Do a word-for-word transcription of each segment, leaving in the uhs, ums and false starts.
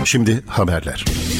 Şimdi haberler.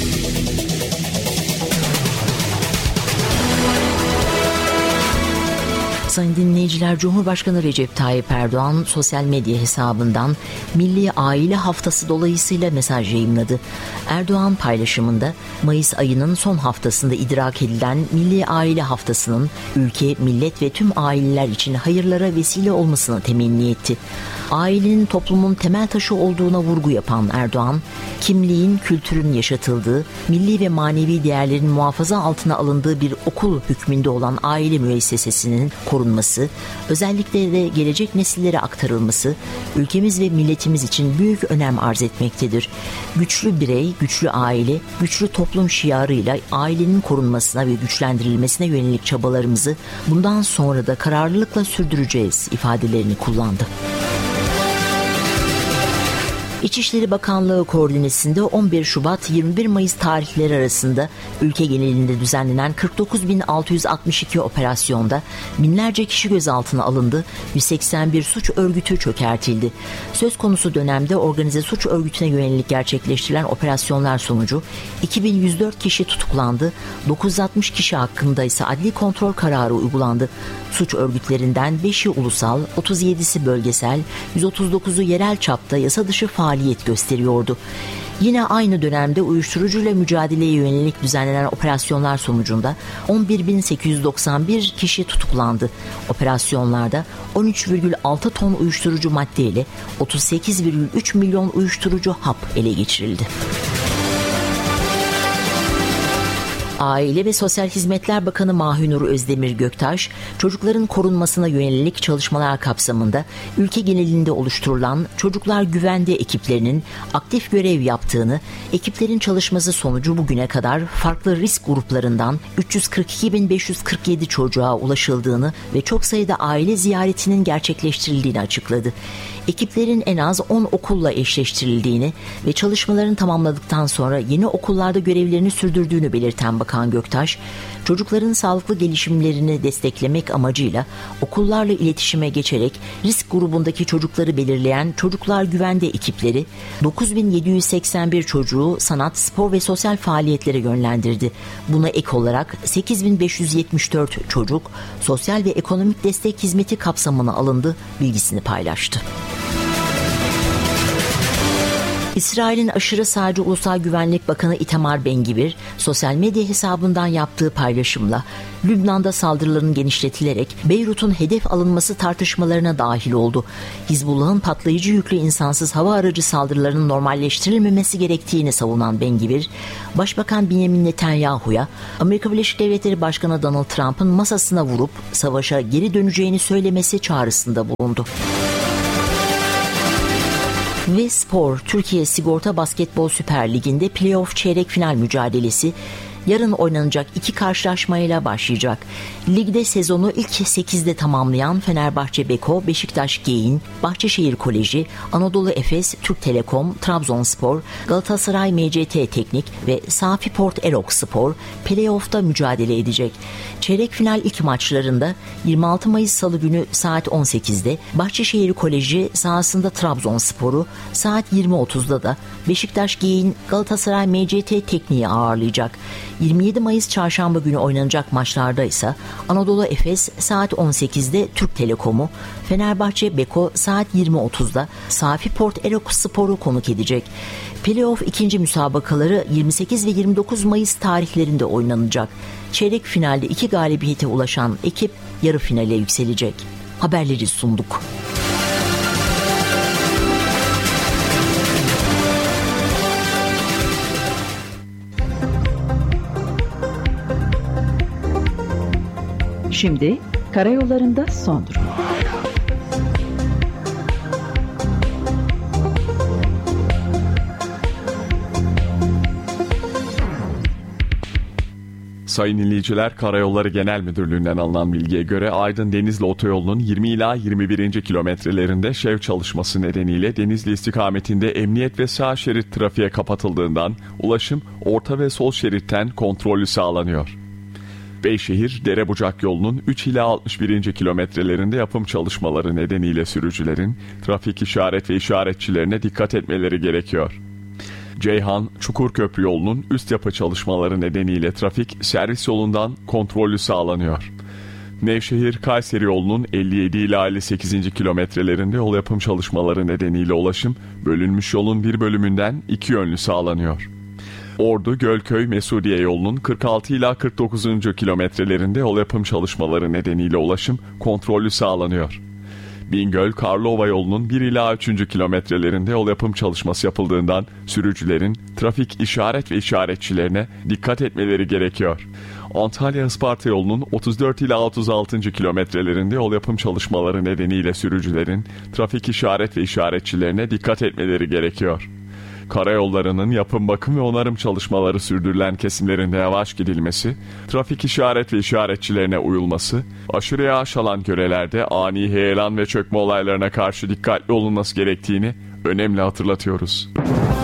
Sayın dinleyiciler, Cumhurbaşkanı Recep Tayyip Erdoğan sosyal medya hesabından Milli Aile Haftası dolayısıyla mesaj yayımladı. Erdoğan paylaşımında Mayıs ayının son haftasında idrak edilen Milli Aile Haftası'nın ülke, millet ve tüm aileler için hayırlara vesile olmasını temenni etti. Ailenin toplumun temel taşı olduğuna vurgu yapan Erdoğan, kimliğin, kültürün yaşatıldığı, milli ve manevi değerlerin muhafaza altına alındığı bir okul hükmünde olan aile müessesesinin korunması, özellikle de gelecek nesillere aktarılması, ülkemiz ve milletimiz için büyük önem arz etmektedir. Güçlü birey, güçlü aile, güçlü toplum şiarıyla ailenin korunmasına ve güçlendirilmesine yönelik çabalarımızı bundan sonra da kararlılıkla sürdüreceğiz ifadelerini kullandı. İçişleri Bakanlığı koordinesinde on bir Şubat yirmi bir Mayıs tarihleri arasında ülke genelinde düzenlenen kırk dokuz bin altı yüz altmış iki operasyonda binlerce kişi gözaltına alındı, yüz seksen bir suç örgütü çökertildi. Söz konusu dönemde organize suç örgütüne yönelik gerçekleştirilen operasyonlar sonucu iki bin yüz dört kişi tutuklandı, dokuz yüz altmış kişi hakkında ise adli kontrol kararı uygulandı. Suç örgütlerinden beşi ulusal, otuz yedisi bölgesel, yüz otuz dokuzu yerel çapta yasa dışı faaliyet gösteriyordu. Yine aynı dönemde uyuşturucuyla mücadeleye yönelik düzenlenen operasyonlar sonucunda on bir bin sekiz yüz doksan bir kişi tutuklandı. Operasyonlarda on üç virgül altı ton uyuşturucu madde ile otuz sekiz virgül üç milyon uyuşturucu hap ele geçirildi. Aile ve Sosyal Hizmetler Bakanı Mahinur Özdemir Göktaş, çocukların korunmasına yönelik çalışmalar kapsamında ülke genelinde oluşturulan Çocuklar Güvende ekiplerinin aktif görev yaptığını, ekiplerin çalışması sonucu bugüne kadar farklı risk gruplarından üç yüz kırk iki bin beş yüz kırk yedi çocuğa ulaşıldığını ve çok sayıda aile ziyaretinin gerçekleştirildiğini açıkladı. Ekiplerin en az on okulla eşleştirildiğini ve çalışmalarını tamamladıktan sonra yeni okullarda görevlerini sürdürdüğünü belirten Bakan Göktaş, çocukların sağlıklı gelişimlerini desteklemek amacıyla okullarla iletişime geçerek risk grubundaki çocukları belirleyen Çocuklar Güvende ekipleri dokuz bin yedi yüz seksen bir çocuğu sanat, spor ve sosyal faaliyetlere yönlendirdi. Buna ek olarak sekiz bin beş yüz yetmiş dört çocuk sosyal ve ekonomik destek hizmeti kapsamına alındı bilgisini paylaştı. İsrail'in aşırı sağcı Ulusal Güvenlik Bakanı Itamar Ben-Gvir, sosyal medya hesabından yaptığı paylaşımla Lübnan'da saldırıların genişletilerek Beyrut'un hedef alınması tartışmalarına dahil oldu. Hizbullah'ın patlayıcı yüklü insansız hava aracı saldırılarının normalleştirilmemesi gerektiğini savunan Ben-Gvir, Başbakan Benjamin Netanyahu'ya Amerika Birleşik Devletleri Başkanı Donald Trump'ın masasına vurup savaşa geri döneceğini söylemesi çağrısında bulundu. Ve spor, Türkiye Sigorta Basketbol Süper Ligi'nde playoff çeyrek final mücadelesi yarın oynanacak iki karşılaşmayla başlayacak. Ligde sezonu ilk sekizde tamamlayan Fenerbahçe Beko, Beşiktaş Geyin, Bahçeşehir Koleji, Anadolu Efes, Türk Telekom, Trabzonspor, Galatasaray M C T Teknik ve Safi Port Erok Spor playoff'ta mücadele edecek. Çeyrek final ilk maçlarında yirmi altı Mayıs Salı günü saat on sekizde Bahçeşehir Koleji sahasında Trabzonspor'u, saat yirmi otuzda da Beşiktaş Geyin Galatasaray M C T Teknik'i ağırlayacak. yirmi yedi Mayıs Çarşamba günü oynanacak maçlarda ise Anadolu Efes saat on sekizde Türk Telekom'u, Fenerbahçe Beko saat yirmi otuzda Safi Port Erok Spor'u konuk edecek. Playoff ikinci müsabakaları yirmi sekiz ve yirmi dokuz Mayıs tarihlerinde oynanacak. Çeyrek finalde iki galibiyete ulaşan ekip yarı finale yükselecek. Haberleri sunduk. Şimdi karayollarında son durum. Sayın dinleyiciler, Karayolları Genel Müdürlüğü'nden alınan bilgiye göre Aydın Denizli Otoyolu'nun yirmi ila yirmi birinci kilometrelerinde şev çalışması nedeniyle Denizli istikametinde emniyet ve sağ şerit trafiğe kapatıldığından ulaşım orta ve sol şeritten kontrollü sağlanıyor. Beyşehir Derebucak yolunun üç ila altmış birinci kilometrelerinde yapım çalışmaları nedeniyle sürücülerin trafik işaret ve işaretçilerine dikkat etmeleri gerekiyor. Ceyhan Çukurköprü yolunun üst yapı çalışmaları nedeniyle trafik servis yolundan kontrollü sağlanıyor. Nevşehir-Kayseri yolunun elli yedi ila elli sekizinci kilometrelerinde yol yapım çalışmaları nedeniyle ulaşım bölünmüş yolun bir bölümünden iki yönlü sağlanıyor. Ordu-Gölköy-Mesudiye yolunun kırk altı ila kırk dokuzuncu kilometrelerinde yol yapım çalışmaları nedeniyle ulaşım kontrollü sağlanıyor. Bingöl-Karlova yolunun bir ila üçüncü kilometrelerinde yol yapım çalışması yapıldığından sürücülerin trafik işaret ve işaretçilerine dikkat etmeleri gerekiyor. Antalya-Isparta yolunun otuz dört ila otuz altıncı kilometrelerinde yol yapım çalışmaları nedeniyle sürücülerin trafik işaret ve işaretçilerine dikkat etmeleri gerekiyor. Karayollarının yapım, bakım ve onarım çalışmaları sürdürülen kesimlerinde yavaş gidilmesi, trafik işaret ve işaretçilerine uyulması, aşırı yağış alan yörelerde ani heyelan ve çökme olaylarına karşı dikkatli olunması gerektiğini önemli hatırlatıyoruz.